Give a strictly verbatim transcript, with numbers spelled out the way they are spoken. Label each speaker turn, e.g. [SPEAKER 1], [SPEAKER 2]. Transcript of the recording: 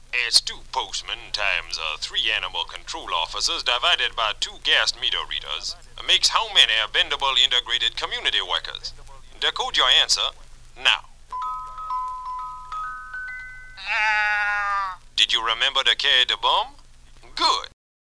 [SPEAKER 1] It's two postmen times uh, three animal control officers divided by two gas meter readers makes how many bendable integrated community workers? Decode your answer now. Did you remember to carry the bomb? Good.